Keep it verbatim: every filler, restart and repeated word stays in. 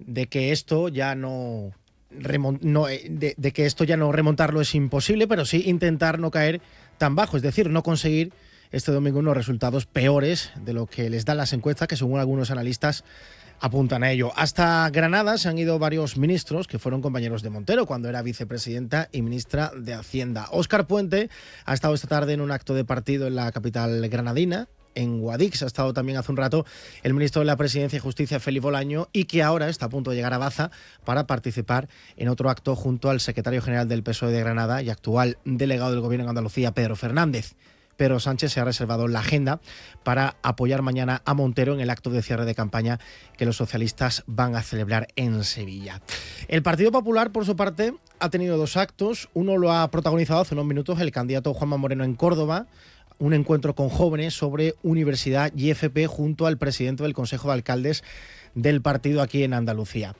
de que esto ya no, remon- no de, de que esto ya no remontarlo es imposible, pero sí intentar no caer tan bajo, es decir, no conseguir este domingo unos resultados peores de lo que les dan las encuestas, que según algunos analistas apuntan a ello. Hasta Granada se han ido varios ministros que fueron compañeros de Montero cuando era vicepresidenta y ministra de Hacienda. Óscar Puente ha estado esta tarde en un acto de partido en la capital granadina. En Guadix ha estado también hace un rato el ministro de la Presidencia y Justicia, Félix Bolaño, y que ahora está a punto de llegar a Baza para participar en otro acto junto al secretario general del P S O E de Granada y actual delegado del Gobierno en Andalucía, Pedro Fernández. Pedro Sánchez se ha reservado la agenda para apoyar mañana a Montero en el acto de cierre de campaña que los socialistas van a celebrar en Sevilla. El Partido Popular, por su parte, ha tenido dos actos. Uno lo ha protagonizado hace unos minutos el candidato Juanma Moreno en Córdoba, un encuentro con jóvenes sobre universidad y F P junto al presidente del Consejo de Alcaldes del partido aquí en Andalucía.